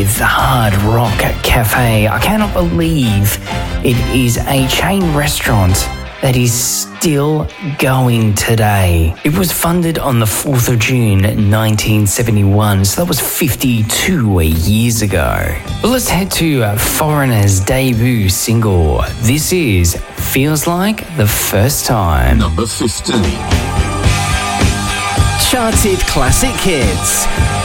with Hard Rock Cafe. I cannot believe it is a chain restaurant that is still going today. It was funded on the 4th of June 1971, so that was 52 years ago. Well, let's head to Foreigner's debut single. This is Feels Like the First Time. Number 15. Charted classic hits.